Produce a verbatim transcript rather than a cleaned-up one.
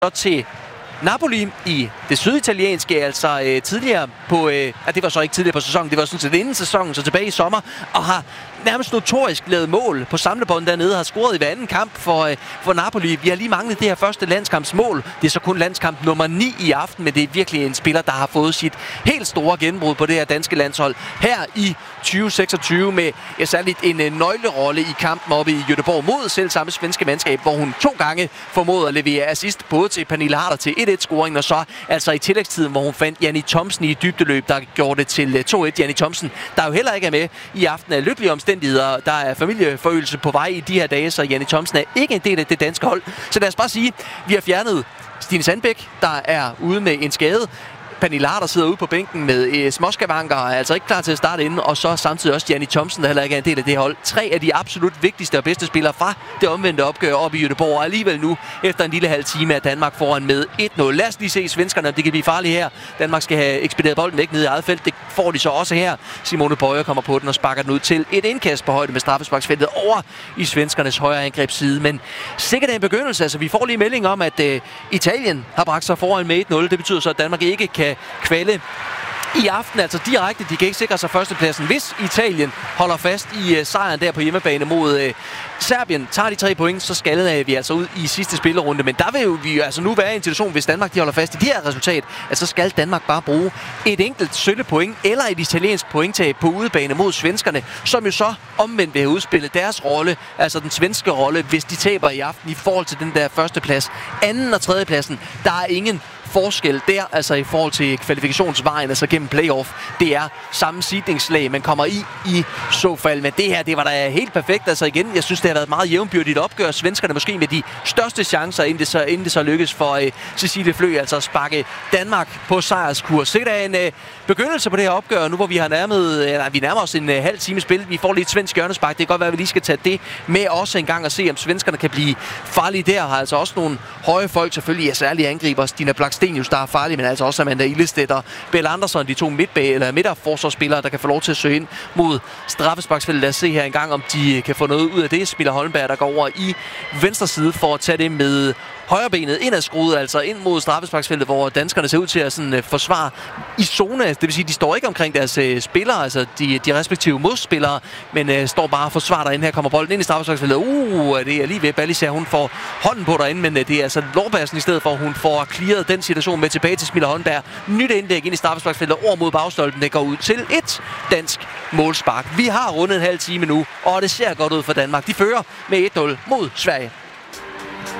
til Napoli i det syditalienske, altså øh, tidligere på, øh, ja, det var så ikke tidligere på sæsonen, det var sådan set inden sæsonen, så tilbage i sommer, og har nærmest notorisk lavet mål på samlebånd dernede, har scoret i hver anden kamp for, øh, for Napoli. Vi har lige manglet det her første landskampsmål. Det er så kun landskamp nummer ni i aften, men det er virkelig en spiller, der har fået sit helt store gennembrud på det her danske landshold her i tyve seksogtyve med ja, særligt en øh, nøglerolle i kampen oppe i Göteborg mod selv samme svenske mandskab, hvor hun to gange formåede at levere assist både til Pernille Harder til et et-scoringen, og så altså i tillægstiden, hvor hun fandt Janni Thomsen i dybdeløb, der gjorde det til to et. Janni Thomsen, der jo heller ikke er med i aften af lykkelige omstændigheder. Der er familieforøgelse på vej i de her dage, så Janni Thomsen er ikke en del af det danske hold. Så lad os bare sige, vi har fjernet Stine Sandbæk, der er ude med en skade. Pernille Harder sidder ude på bænken med øh, småskavanker og er altså ikke klar til at starte inden, og så samtidig også Janni Thomsen, der heller ikke er en del af det hold. Tre af de absolut vigtigste og bedste spillere fra det omvendte opgør op i Göteborg, og alligevel nu, efter en lille halv time, er Danmark foran med et nul. Lad os lige se svenskerne, om det kan blive farligt her. Danmark skal have ekspederet bolden væk ned i eget felt. Det får de så også her. Simone Bøjer kommer på den og sparker den ud til et indkast på højde med straffesparksfeltet over i svenskernes højre angrebsside. Men sikkert en begyndelse. Altså, vi får lige melding om, at øh, Italien har bragt sig foran med et nul. Det betyder så, at Danmark ikke kan kvalde i aften, altså direkte. De kan ikke sikre sig førstepladsen, hvis Italien holder fast i uh, sejren der på hjemmebane mod uh, Serbien. Tager de tre point, så skal uh, vi altså ud i sidste spillerunde. Men der vil jo vi altså nu være i en situation, hvis Danmark de holder fast i det her resultat, at så skal Danmark bare bruge et enkelt sølle point eller et italiensk pointtab på udebane mod svenskerne, som jo så omvendt vil have udspillet deres rolle, altså den svenske rolle, hvis de taber i aften i forhold til den der førsteplads. Anden og tredjepladsen, der er ingen forskel der, altså i forhold til kvalifikationsvejen, altså gennem playoff. Det er samme seedingslag, man kommer i i så fald. Men det her, det var da helt perfekt. Altså igen, jeg synes, det har været et meget jævnbyrdigt opgør. Svenskerne måske med de største chancer, inden det så, inden det så lykkes for uh, Cecilie Flø, altså at sparke Danmark på sejrskurs. Så det er en uh, begyndelse på det her opgør, nu hvor vi har nærmet, uh, nej, vi nærmer os en uh, halv time spil. Vi får lige et svensk hjørnespark. Det kan godt være, at vi lige skal tage det med også en gang og se, om svenskerne kan blive farlige der. Har altså også nogle høje folk, selvfølgelig er særlige angriber. Stina Blackstenius, der er farlig, men altså også Amanda Illestedt og Bella Andersson, de to midtbag- eller midterforsvarsspillere, der kan få lov til at søge ind mod straffesparksfeltet. Lad os se her engang, om de kan få noget ud af det. Spiller Holmberg, der går over i venstre side for at tage det med højrebenet indadskruet, altså ind mod straffesparksfeltet, hvor danskerne ser ud til at sådan, uh, forsvare i zone. Det vil sige, de står ikke omkring deres uh, spillere, altså de, de respektive modspillere, men uh, står bare og forsvarer derinde. Her kommer bolden ind i straffesparksfeltet. Uh, det er lige ved. Ballisær, hun får hånden på derinde, men uh, det er altså Lorbassen i stedet for, hun får clearet den situation med tilbage til Smilla Holmberg. Nyt indlæg ind i straffesparksfeltet over mod bagstolpen. Det går ud til et dansk målspark. Vi har rundet en halv time nu, og det ser godt ud for Danmark. De fører med et nul mod Sverige.